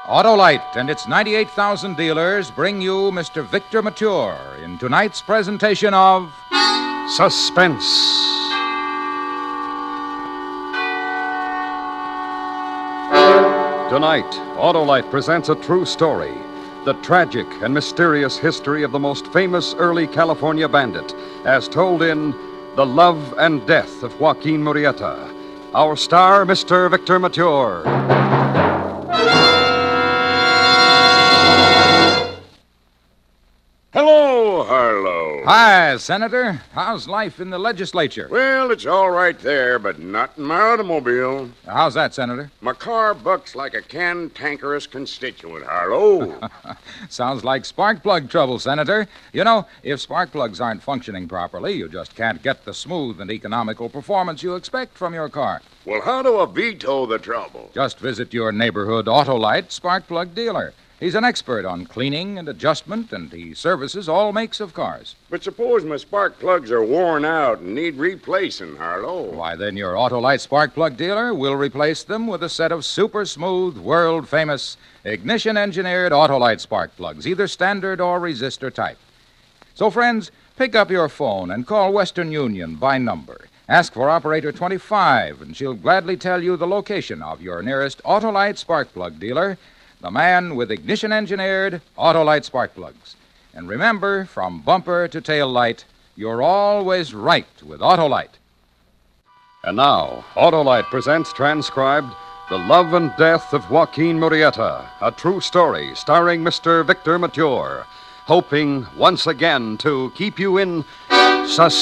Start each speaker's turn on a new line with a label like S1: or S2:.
S1: Autolite and its 98,000 dealers bring you Mr. Victor Mature in tonight's presentation of
S2: Suspense. Tonight, Autolite presents a true story, the tragic and mysterious history of the most famous early California bandit, as told in The Love and Death of Joaquin Murrieta. Our star, Mr. Victor Mature.
S3: Hello, Harlow.
S1: Hi, Senator. How's life in the legislature?
S3: Well, it's all right there, but not in my automobile.
S1: How's that, Senator?
S3: My car bucks like a cantankerous constituent, Harlow.
S1: Sounds like spark plug trouble, Senator. You know, if spark plugs aren't functioning properly, you just can't get the smooth and economical performance you expect from your car.
S3: Well, how do I veto the trouble?
S1: Just visit your neighborhood Autolite spark plug dealer. He's an expert on cleaning and adjustment, and he services all makes of cars.
S3: But suppose my spark plugs are worn out and need replacing, Harlow.
S1: Why, then your Autolite spark plug dealer will replace them with a set of super smooth, world-famous, ignition-engineered Autolite spark plugs, either standard or resistor type. So, friends, pick up your phone and call Western Union by number. Ask for Operator 25, and she'll gladly tell you the location of your nearest Autolite spark plug dealer, the man with ignition-engineered Autolite spark plugs. And remember, from bumper to tail light, you're always right with Autolite.
S2: And now, Autolite presents transcribed The Love and Death of Joaquin Murrieta, a true story starring Mr. Victor Mature, hoping once again to keep you in suspense.